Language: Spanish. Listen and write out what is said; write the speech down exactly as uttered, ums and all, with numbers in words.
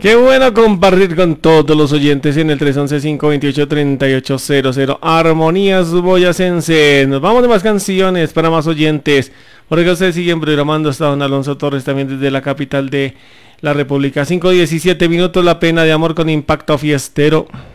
Qué bueno compartir con todos los oyentes en el tres once, cinco veintiocho, treinta y ocho cero cero. Armonías boyacense. Nos vamos de más canciones para más oyentes, porque ustedes siguen programando hasta don Alonso Torres, también desde la capital de la República. cinco diecisiete minutos, La Pena de Amor con Impacto Fiestero.